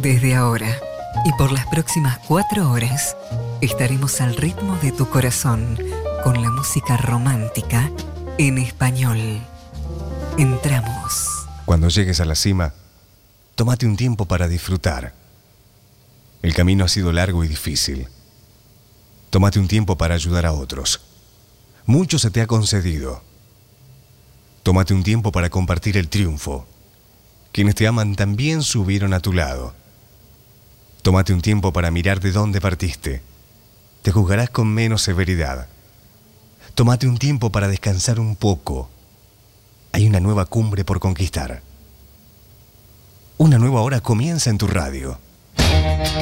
Desde ahora y por las próximas 4 horas estaremos al ritmo de tu corazón con la música romántica en español. Entramos. Cuando llegues a la cima, tómate un tiempo para disfrutar. El camino ha sido largo y difícil. Tómate un tiempo para ayudar a otros. Mucho se te ha concedido. Tómate un tiempo para compartir el triunfo. Quienes te aman también subieron a tu lado. Tómate un tiempo para mirar de dónde partiste. Te juzgarás con menos severidad. Tómate un tiempo para descansar un poco. Hay una nueva cumbre por conquistar. Una nueva hora comienza en tu radio.